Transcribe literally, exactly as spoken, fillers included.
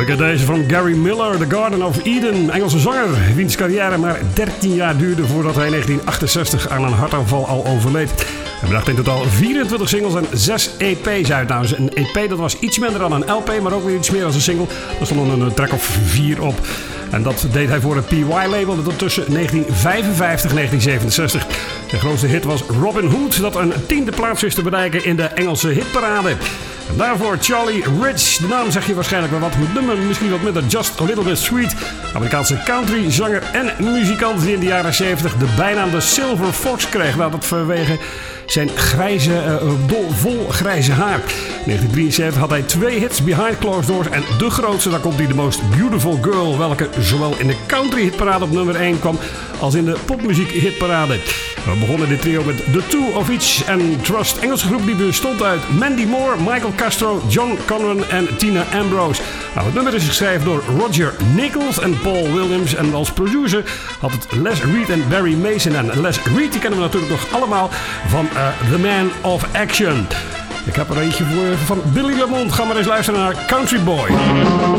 Lekker deze van Gary Miller, The Garden of Eden. Engelse zanger, wiens carrière maar dertien jaar duurde voordat hij in negentien achtenzestig aan een hartaanval al overleed. Hij bracht in totaal vierentwintig singles en zes E P's uit. Nou, een E P dat was iets minder dan een L P, maar ook weer iets meer dan een single. Er stonden een track of vier op. En dat deed hij voor het P Y-label dat tussen negentien vijfenvijftig en negentien zevenenzestig. Zijn grootste hit was Robin Hood, dat een tiende plaats wist te bereiken in de Engelse hitparade. En daarvoor Charlie Rich, de naam zeg je waarschijnlijk wel wat, het nummer misschien wat minder, Just a Little Bit Sweet. Amerikaanse country zanger en muzikant die in de jaren zeventig de bijnaam de Silver Fox kreeg. Nou, dat vanwege zijn grijze, uh, dol, vol grijze haar. In negentien drieënzeventig had hij twee hits, Behind Closed Doors en de grootste, daar komt hij, The Most Beautiful Girl, welke zowel in de country hitparade op nummer één kwam als in de popmuziek hitparade. We begonnen dit trio met The Two of Each and Trust. Engelse groep die bestond uit Mandy Moore, Michael Castro, John Conran en Tina Ambrose. Nou, het nummer is geschreven door Roger Nichols en Paul Williams. En als producer had het Les Reed en Barry Mason. En Les Reed die kennen we natuurlijk nog allemaal van uh, The Man of Action. Ik heb er eentje voor van Billy Lamont. Ga maar eens luisteren naar Country Boy.